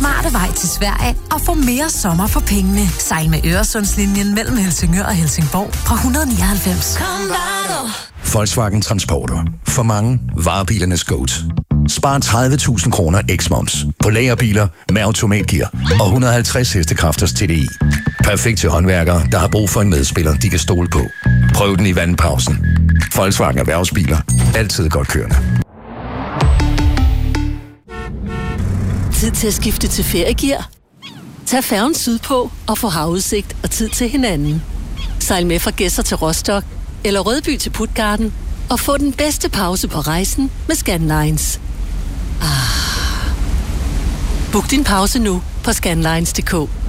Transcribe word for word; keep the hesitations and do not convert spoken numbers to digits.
smarte vej til Sverige og få mere sommer for pengene. Sejl med Øresundslinjen mellem Helsingør og Helsingborg fra et hundrede nioghalvfems. Volkswagen Transporter. For mange varebilernes GOAT. Spar tredive tusind kroner eksmoms på lagerbiler med automatgear og et hundrede og halvtreds hestekræfters T D I. Perfekt til håndværkere, der har brug for en medspiller, de kan stole på. Prøv den i vandpausen. Volkswagen Erhvervsbiler. Altid godt kørende. Tid til at skifte til feriegear? Tag færgen sydpå og få havudsigt og tid til hinanden. Sejl med fra Gedser til Rostock eller Rødby til Puttgarden og få den bedste pause på rejsen med Scandlines. Ah. Book din pause nu på scandlines punktum d k.